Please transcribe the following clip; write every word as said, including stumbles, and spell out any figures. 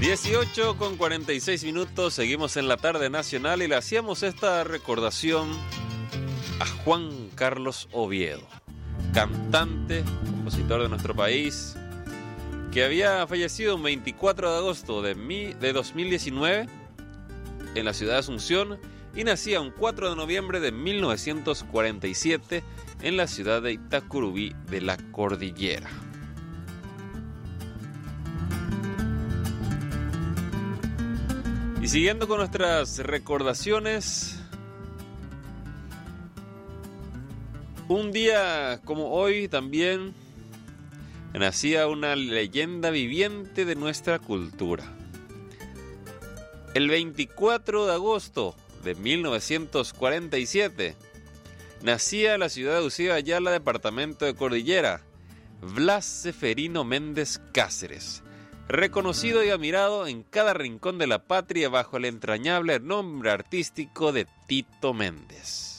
dieciocho con cuarenta y seis minutos, seguimos en la tarde nacional y le hacíamos esta recordación a Juan Carlos Oviedo, cantante, compositor de nuestro país, que había fallecido el veinticuatro de agosto de, mi, de dos mil diecinueve en la ciudad de Asunción y nacía un cuatro de noviembre de mil novecientos cuarenta y siete en la ciudad de Itacurubí de la Cordillera. Y siguiendo con nuestras recordaciones, un día como hoy también nacía una leyenda viviente de nuestra cultura. El veinticuatro de agosto de mil novecientos cuarenta y siete nacía en la ciudad de Ucía, Ayala, departamento de Cordillera, Blas Seferino Méndez Cáceres, reconocido y admirado en cada rincón de la patria bajo el entrañable nombre artístico de Tito Méndez.